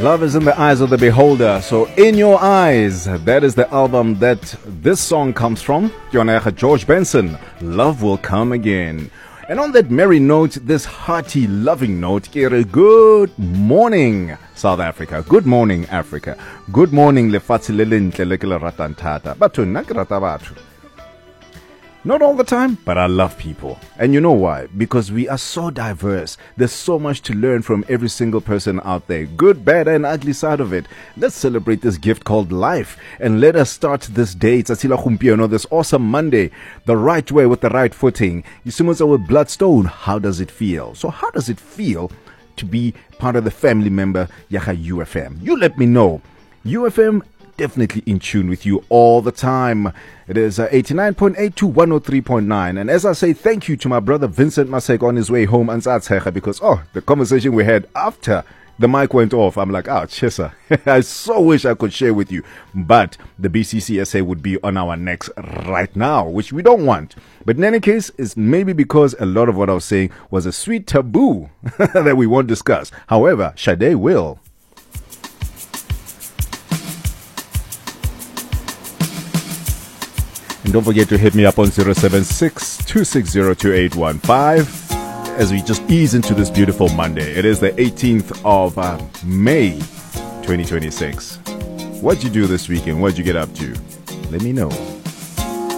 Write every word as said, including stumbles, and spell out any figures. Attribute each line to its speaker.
Speaker 1: Love is in the eyes of the beholder. So In Your Eyes, that is the album that this song comes from. George Benson, Love Will Come Again. And on that merry note, this hearty, loving note, good morning, South Africa. Good morning, Africa. Good morning, lefatshe le lentle le ke le ratang thata. Batho nna ke rata batho. Not all the time, but I love people. And you know why? Because we are so diverse. There's so much to learn from every single person out there. Good, bad, and ugly side of it. Let's celebrate this gift called life. And let us start this day, Tsatsila Gompieno, this awesome Monday, the right way with the right footing. Yisumuza with Bloodstone. How does it feel? So how does it feel to be part of the family member, Yaha U F M? You let me know. U F M definitely in tune with you all the time. It is uh, eighty-nine point eight to one oh three point nine. And as I say, thank you to my brother Vincent Masek on his way home, because, oh, the conversation we had after the mic went off, I'm like, oh, Chesa, I so wish I could share with you. But the B C C S A would be on our necks right now, which we don't want. But in any case, it's maybe because a lot of what I was saying was a sweet taboo that we won't discuss. However, Sade will. And don't forget to hit me up on zero seven six, two six zero, two eight one five as we just ease into this beautiful Monday. It is the eighteenth of uh, May, twenty twenty-six. What'd you do this weekend? What'd you get up to? Let me know.